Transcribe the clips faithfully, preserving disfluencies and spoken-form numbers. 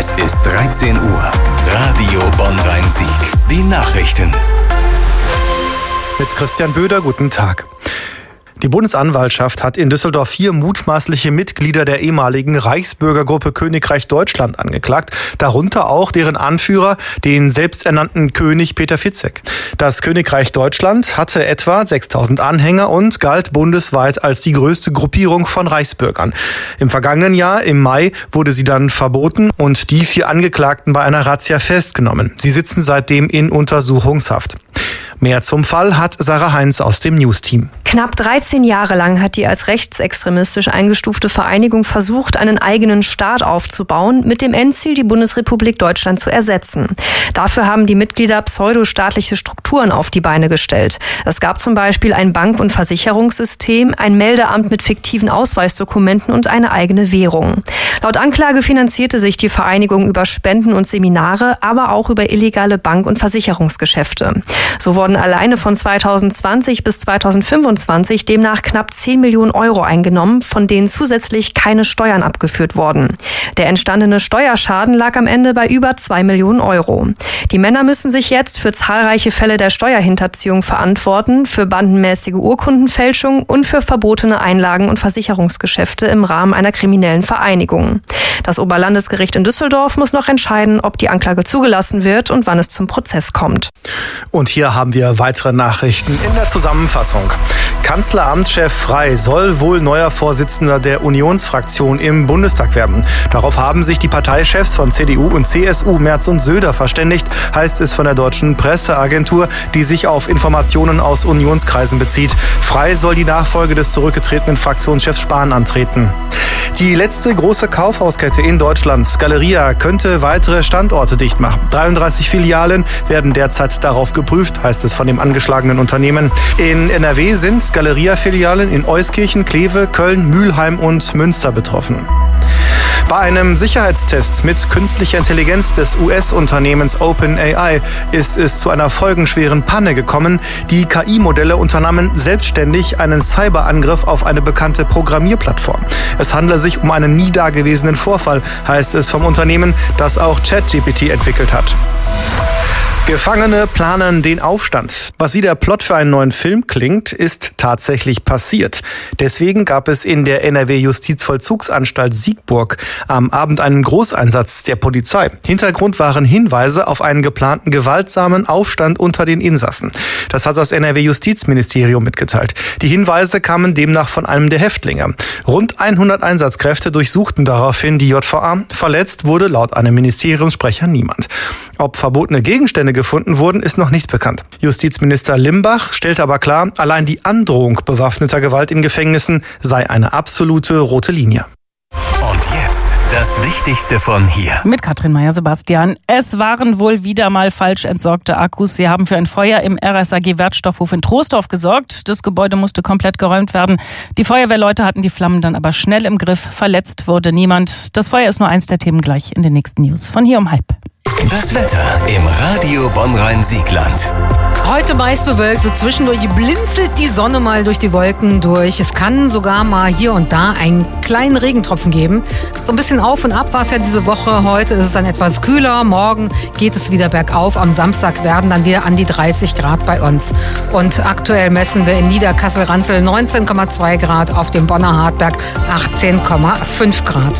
Es ist dreizehn Uhr. Radio Bonn-Rhein-Sieg. Die Nachrichten. Mit Christian Böder, guten Tag. Die Bundesanwaltschaft hat in Düsseldorf vier mutmaßliche Mitglieder der ehemaligen Reichsbürgergruppe Königreich Deutschland angeklagt, darunter auch deren Anführer, den selbsternannten König Peter Fitzek. Das Königreich Deutschland hatte etwa sechstausend Anhänger und galt bundesweit als die größte Gruppierung von Reichsbürgern. Im vergangenen Jahr, im Mai, wurde sie dann verboten und die vier Angeklagten bei einer Razzia festgenommen. Sie sitzen seitdem in Untersuchungshaft. Mehr zum Fall hat Sarah Heinz aus dem News-Team. Knapp dreizehn Jahre lang hat die als rechtsextremistisch eingestufte Vereinigung versucht, einen eigenen Staat aufzubauen, mit dem Endziel, die Bundesrepublik Deutschland zu ersetzen. Dafür haben die Mitglieder pseudostaatliche Strukturen auf die Beine gestellt. Es gab zum Beispiel ein Bank- und Versicherungssystem, ein Meldeamt mit fiktiven Ausweisdokumenten und eine eigene Währung. Laut Anklage finanzierte sich die Vereinigung über Spenden und Seminare, aber auch über illegale Bank- und Versicherungsgeschäfte. So wurden alleine von zweitausendzwanzig bis zweitausendfünfundzwanzig demnach knapp zehn Millionen Euro eingenommen, von denen zusätzlich keine Steuern abgeführt wurden. Der entstandene Steuerschaden lag am Ende bei über zwei Millionen Euro. Die Männer müssen sich jetzt für zahlreiche Fälle der Steuerhinterziehung verantworten, für bandenmäßige Urkundenfälschung und für verbotene Einlagen- und Versicherungsgeschäfte im Rahmen einer kriminellen Vereinigung. Das Oberlandesgericht in Düsseldorf muss noch entscheiden, ob die Anklage zugelassen wird und wann es zum Prozess kommt. Und hier haben wir weitere Nachrichten in der Zusammenfassung. Kanzleramtschef Frey soll wohl neuer Vorsitzender der Unionsfraktion im Bundestag werden. Darauf haben sich die Parteichefs von C D U und C S U, Merz und Söder, verständigt, heißt es von der deutschen Presseagentur, die sich auf Informationen aus Unionskreisen bezieht. Frey soll die Nachfolge des zurückgetretenen Fraktionschefs Spahn antreten. Die letzte große Kaufhauskette in Deutschland, Galeria, könnte weitere Standorte dicht machen. dreiunddreißig Filialen werden derzeit darauf geprüft, heißt es von dem angeschlagenen Unternehmen. In N R W sind Galeria-Filialen in Euskirchen, Kleve, Köln, Mülheim und Münster betroffen. Bei einem Sicherheitstest mit künstlicher Intelligenz des U S-Unternehmens OpenAI ist es zu einer folgenschweren Panne gekommen. Die K I-Modelle unternahmen selbstständig einen Cyberangriff auf eine bekannte Programmierplattform. Es handle sich um einen nie dagewesenen Vorfall, heißt es vom Unternehmen, das auch ChatGPT entwickelt hat. Gefangene planen den Aufstand. Was wie der Plot für einen neuen Film klingt, ist tatsächlich passiert. Deswegen gab es in der N R W-Justizvollzugsanstalt Siegburg am Abend einen Großeinsatz der Polizei. Hintergrund waren Hinweise auf einen geplanten gewaltsamen Aufstand unter den Insassen. Das hat das N R W-Justizministerium mitgeteilt. Die Hinweise kamen demnach von einem der Häftlinge. Rund hundert Einsatzkräfte durchsuchten daraufhin die J V A. Verletzt wurde laut einem Ministeriumssprecher niemand. Ob verbotene Gegenstände gefunden wurden, ist noch nicht bekannt. Justizminister Limbach stellt aber klar, allein die Androhung bewaffneter Gewalt in Gefängnissen sei eine absolute rote Linie. Und jetzt das Wichtigste von hier. Mit Katrin Meyer-Sebastian. Es waren wohl wieder mal falsch entsorgte Akkus. Sie haben für ein Feuer im R S A G-Wertstoffhof in Troisdorf gesorgt. Das Gebäude musste komplett geräumt werden. Die Feuerwehrleute hatten die Flammen dann aber schnell im Griff. Verletzt wurde niemand. Das Feuer ist nur eins der Themen gleich in den nächsten News. Von hier um halb. Das Wetter im Radio Bonn-Rhein-Siegland. Heute meist bewölkt, so zwischendurch blinzelt die Sonne mal durch die Wolken durch. Es kann sogar mal hier und da einen kleinen Regentropfen geben. So ein bisschen auf und ab war es ja diese Woche. Heute ist es dann etwas kühler. Morgen geht es wieder bergauf. Am Samstag werden dann wieder an die dreißig Grad bei uns. Und aktuell messen wir in Niederkassel-Ranzel neunzehn Komma zwei Grad, auf dem Bonner Hartberg achtzehn Komma fünf Grad.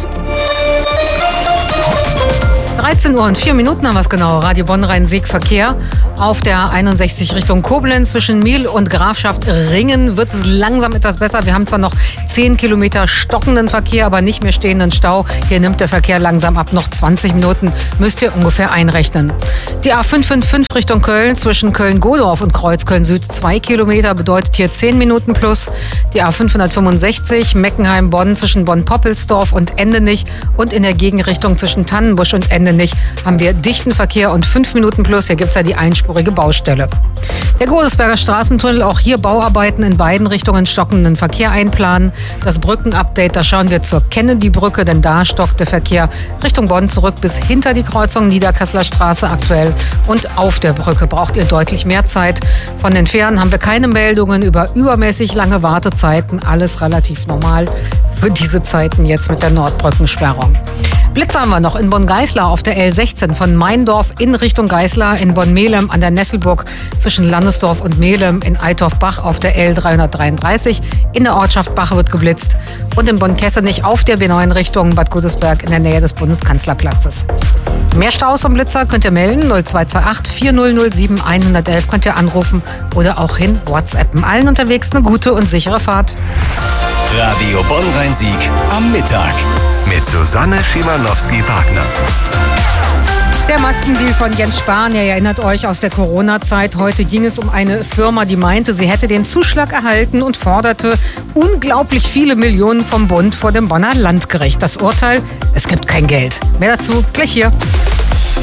dreizehn Uhr und vier Minuten haben wir es genau. Radio Bonn-Rhein-Sieg Verkehr. Auf der einundsechzig Richtung Koblenz zwischen Miel und Grafschaft Ringen wird es langsam etwas besser. Wir haben zwar noch zehn Kilometer stockenden Verkehr, aber nicht mehr stehenden Stau. Hier nimmt der Verkehr langsam ab. Noch zwanzig Minuten müsst ihr ungefähr einrechnen. Die A fünf fünf fünf Richtung Köln zwischen Köln-Godorf und Kreuzköln-Süd zwei Kilometer bedeutet hier zehn Minuten plus. Die A fünfhundertfünfundsechzig Meckenheim-Bonn zwischen Bonn-Poppelsdorf und Endenich und in der Gegenrichtung zwischen Tannenbusch und Endenich haben wir dichten Verkehr und fünf Minuten plus. Hier gibt es ja die einspurige Baustelle. Der Godesberger Straßentunnel, auch hier Bauarbeiten in beiden Richtungen, stockenden Verkehr einplanen. Das Brückenupdate, da schauen wir zur Kennedy-Brücke, denn da stockt der Verkehr Richtung Bonn zurück bis hinter die Kreuzung Niederkasseler Straße aktuell. Und auf der Brücke braucht ihr deutlich mehr Zeit. Von den Fähren haben wir keine Meldungen über übermäßig lange Wartezeiten. Alles relativ normal für diese Zeiten jetzt mit der Nordbrückensperrung. Blitze haben wir noch in Bonn-Geislar auf der L sechzehn von Meindorf in Richtung Geislar, in Bonn-Melem an der Nesselburg zwischen Landesdorf und Melem, in Eitorf-Bach auf der L dreihundertdreiunddreißig. In der Ortschaft Bach wird geblitzt und in Bonn-Kessenich auf der B neun Richtung Bad Godesberg in der Nähe des Bundeskanzlerplatzes. Mehr Staus und Blitzer könnt ihr melden, null zwei zwei acht vier null null sieben eins eins eins könnt ihr anrufen oder auch hin WhatsAppen. Allen unterwegs eine gute und sichere Fahrt. Radio Bonn-Rhein-Sieg am Mittag mit Susanne Schimanowski-Wagner. Der Maskendeal von Jens Spahn, ihr erinnert euch aus der Corona-Zeit. Heute ging es um eine Firma, die meinte, sie hätte den Zuschlag erhalten und forderte unglaublich viele Millionen vom Bund vor dem Bonner Landgericht. Das Urteil, es gibt kein Geld. Mehr dazu gleich hier.